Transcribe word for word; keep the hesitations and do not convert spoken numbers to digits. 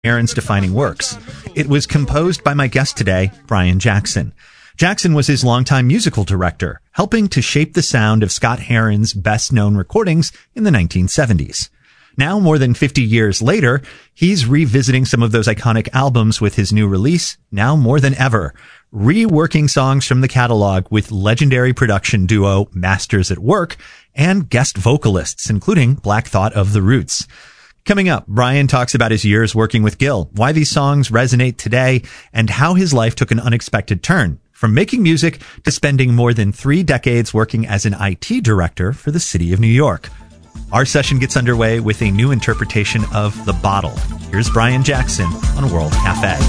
Aaron's defining works. It was composed by my guest today, Brian Jackson. Jackson was his longtime musical director, helping to shape the sound of Scott Heron's best-known recordings in the nineteen seventies. Now, more than fifty years later, he's revisiting some of those iconic albums with his new release, now more than ever, reworking songs from the catalog with legendary production duo Masters at Work and guest vocalists, including Black Thought of the Roots. Coming up, Brian talks about his years working with Gil, why these songs resonate today, and how his life took an unexpected turn, from making music to spending more than three decades working as an I T director for the city of New York. Our session gets underway with a new interpretation of The Bottle. Here's Brian Jackson on World Cafe.